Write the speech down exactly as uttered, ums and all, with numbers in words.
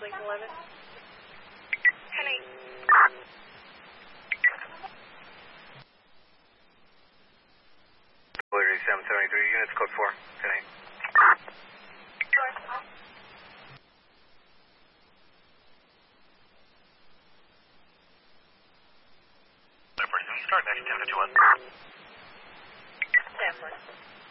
Lincoln eleven. ten eight. Liberty seven seventy-three, units code four, ten eight. Start next ten to two one. Stanford.